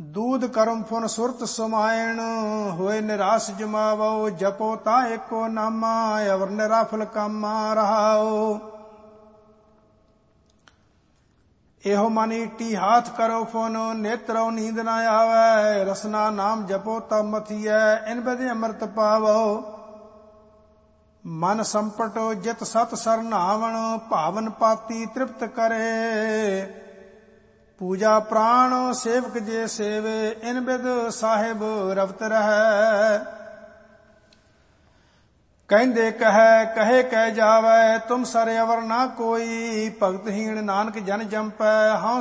ਦੂਧ ਕਰਮ phone ਸੁਰਤ ਸਮਾਇਣ ਹੋਏ ਨਿਰਾਸ ਜਮਾਵੋ ਜਪੋ ਤਾਂ ਏਕੋ ਨਾਮਾ ਅਵਰ ਨਿਰਾਫਲ ਕਾਮਾ ਰਹਾਓ। ਇਹੋ ਮਨ ਈਟੀ ਹਾਥ ਕਰੋ ਫੁਨ ਨੇਤਰੋ ਨੀਂਦ ਨਾ ਆਵੈ ਰਸਨਾ ਨਾਮ ਜਪੋ ਤਬ ਮਥੀਐ ਇਨ ਬਦੇ ਅੰਮ੍ਰਿਤ ਪਾਵੋ। ਮਨ ਸੰਪਟੋ ਜਿਤ ਸਤ ਸਰਨਾਵਣ ਭਾਵਨ ਪਾਤੀ ਤ੍ਰਿਪਤ ਕਰੇ ਪੂਜਾ ਪ੍ਰਾਣ ਸੇਵਕ ਜੇ ਸੇਵੇ ਇਨ ਬਿਦ ਸਾਹਿਬ ਰਵਤ ਰਹੈ। ਕਹਿੰਦੇ ਕਹੇ ਕਹਿ ਜਾਵੈ ਤੁਮ ਸਰ ਅਵਰ ਨਾ ਕੋਈ ਭਗਤਹੀਣ ਨਾਨਕ ਜਨ ਜੰਪੈ ਹਾਂ